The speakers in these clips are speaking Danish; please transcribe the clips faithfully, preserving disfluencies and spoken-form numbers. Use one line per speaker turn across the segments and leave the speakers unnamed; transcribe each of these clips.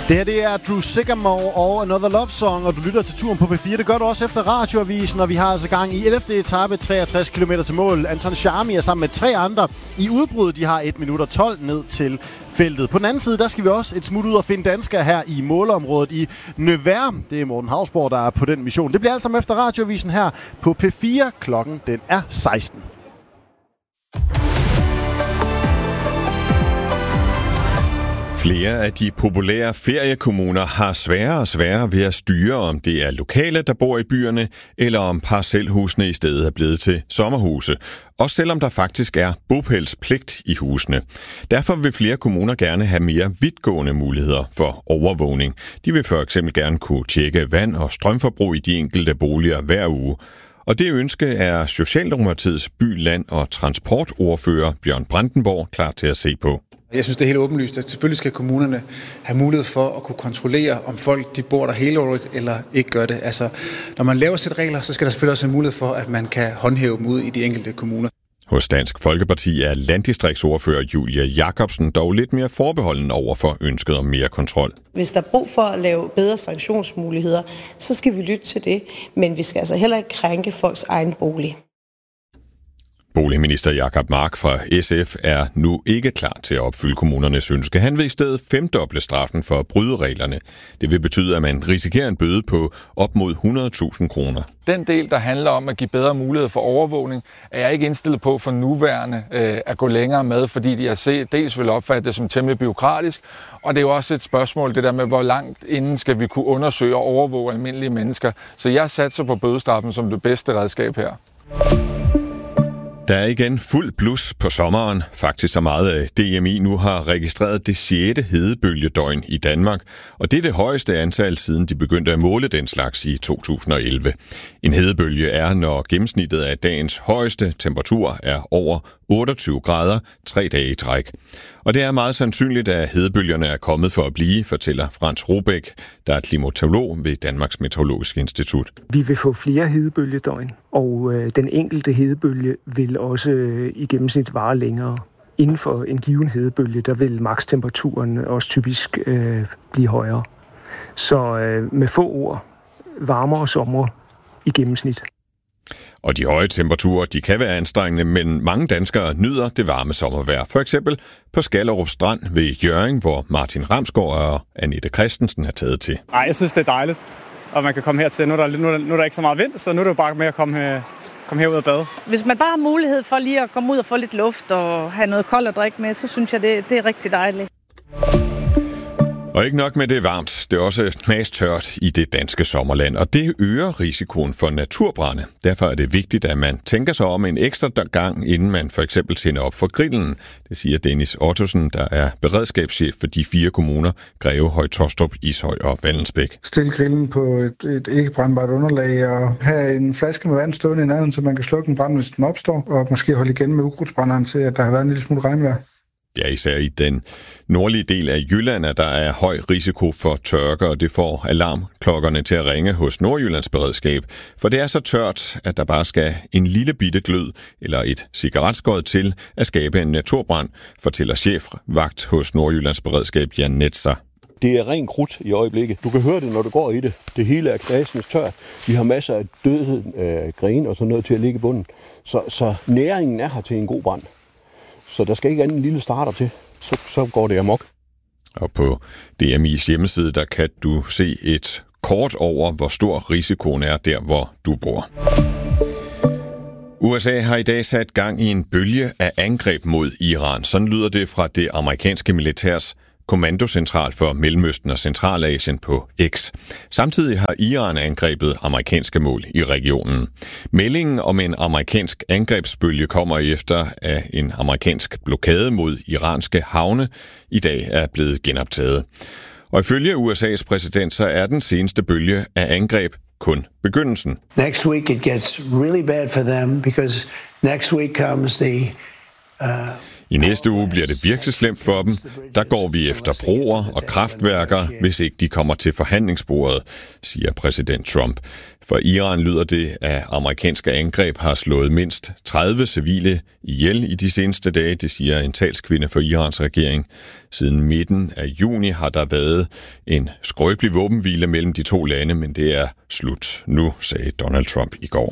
Det her det er Drew Sycamore og Another Love Song, og du lytter til turen på P fire. Det gør du også efter Radioavisen, og vi har altså gang i ellevte etape, treogtres kilometer til mål. Anton Charmi er sammen med tre andre i udbruddet. De har et minut og tolv ned til feltet. På den anden side, der skal vi også et smut ud og finde danskere her i målområdet i Nevers. Det er Morten Hausborg, der er på den mission. Det bliver altså efter Radioavisen her på P fire. Klokken den er seksten.
Flere af de populære feriekommuner har sværere og sværere ved at styre, om det er lokale, der bor i byerne, eller om parcelhusene i stedet er blevet til sommerhuse. Også selvom der faktisk er bopælspligt i husene. Derfor vil flere kommuner gerne have mere vidtgående muligheder for overvågning. De vil for eksempel gerne kunne tjekke vand- og strømforbrug i de enkelte boliger hver uge. Og det ønske er Socialdemokratiets by-, land- og transportordfører Bjørn Brandenborg klar til at se på.
Jeg synes, det er helt åbenlyst, at selvfølgelig skal kommunerne have mulighed for at kunne kontrollere, om folk de bor der hele året eller ikke gør det. Altså, når man laver sæt regler, så skal der selvfølgelig også have mulighed for, at man kan håndhæve dem ud i de enkelte kommuner.
Hos Dansk Folkeparti er landdistriktsordfører Julia Jacobsen dog lidt mere forbeholden over for ønsket om mere kontrol.
Hvis der er brug for at lave bedre sanktionsmuligheder, så skal vi lytte til det, men vi skal altså heller ikke krænke folks egen bolig.
Boligminister Jacob Mark fra S F er nu ikke klar til at opfylde kommunernes ønske. Han vil i stedet femdoble straffen for at bryde reglerne. Det vil betyde, at man risikerer en bøde på op mod hundrede tusind kroner.
Den del, der handler om at give bedre mulighed for overvågning, er jeg ikke indstillet på for nuværende øh, at gå længere med, fordi de har set, dels vil opfatte det som temmelig bureaukratisk, og det er jo også et spørgsmål, det der med, hvor langt inden skal vi kunne undersøge og overvåge almindelige mennesker. Så jeg satser på bødestraffen som det bedste redskab her.
Der er igen fuld blus på sommeren. Faktisk så meget, at D M I nu har registreret det sjette hedebølgedøgn i Danmark. Og det er det højeste antal, siden de begyndte at måle den slags i to tusind og elleve. En hedebølge er, når gennemsnittet af dagens højeste temperatur er over otteogtyve grader tre dage i træk. Og det er meget sandsynligt, at hedebølgerne er kommet for at blive, fortæller Frans Robæk, der er klimatolog ved Danmarks Meteorologiske Institut.
Vi vil få flere hedebølgedøgn, og øh, den enkelte hedebølge vil også øh, i gennemsnit vare længere. Inden for en given hedebølge, der vil makstemperaturen også typisk øh, blive højere. Så øh, med få ord, varmere sommer i gennemsnit.
Og de høje temperaturer, de kan være anstrengende, men mange danskere nyder det varme sommervejr. For eksempel på Skallerup Strand ved Hjørring, hvor Martin Ramsgaard og Annette Christensen er taget til.
Ej, jeg synes, det er dejligt, og man kan komme hertil. Nu er der, nu er der, nu er der ikke så meget vind, så nu er det jo bare med at komme, her, komme herud og bade.
Hvis man bare har mulighed for lige at komme ud og få lidt luft og have noget koldt at drikke med, så synes jeg, det, det er rigtig dejligt.
Og ikke nok med det varmt, det er også knastørt i det danske sommerland, og det øger risikoen for naturbrande. Derfor er det vigtigt, at man tænker sig om en ekstra gang, inden man for eksempel tænder op for grillen. Det siger Dennis Ottosen, der er beredskabschef for de fire kommuner, Greve, Høje-Taastrup, Ishøj og Vallensbæk.
Stil grillen på et, et ikke brændbart underlag og have en flaske med vand stående i nærheden, så man kan slukke en brand, hvis den opstår, og måske holde igen med ukrudtsbrænderen til, at der har været en lille smule regnvejr.
Ja, især i den nordlige del af Jylland, at der er høj risiko for tørke, og det får alarmklokkerne til at ringe hos Nordjyllands Beredskab. For det er så tørt, at der bare skal en lille bitte glød eller et cigaretskod til at skabe en naturbrand, fortæller chefvagt hos Nordjyllands Beredskab Jan Netzer.
Det er ren krudt i øjeblikket. Du kan høre det, når du går i det. Det hele er knasende tørt. Vi har masser af døde øh, grene og sådan noget til at ligge i bunden. Så, så næringen er her til en god brand. Så der skal ikke andet en lille starter til, så, så går det amok.
Og på D M I's hjemmeside, der kan du se et kort over, hvor stor risikoen er der, hvor du bor. U S A har i dag sat gang i en bølge af angreb mod Iran. Sådan lyder det fra det amerikanske militærs kommandocentral for Mellemøsten og Centralasien på X. Samtidig har Iran angrebet amerikanske mål i regionen. Meldingen om en amerikansk angrebsbølge kommer efter, at en amerikansk blokade mod iranske havne i dag er blevet genoptaget. Og ifølge U S A's præsident, så er den seneste bølge af angreb kun begyndelsen.
Next week it gets really bad for them because next week comes the uh
I næste uge bliver det virkelig slemt for dem. Der går vi efter broer og kraftværker, hvis ikke de kommer til forhandlingsbordet, siger præsident Trump. For Iran lyder det, at amerikanske angreb har slået mindst tredive civile ihjel i de seneste dage, det siger en talskvinde for Irans regering. Siden midten af juni har der været en skrøbelig våbenhvile mellem de to lande, men det er slut nu, sagde Donald Trump i går.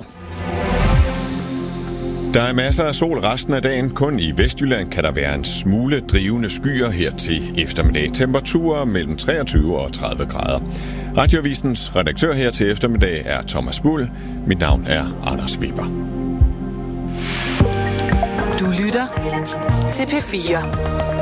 Der er masser af sol resten af dagen. Kun i Vestjylland kan der være en smule drivende skyer her til eftermiddag. Temperaturer mellem treogtyve og tredive grader. Radioavisens redaktør her til eftermiddag er Thomas Bull. Mit navn er Anders Weber.
Du lytter til P fire.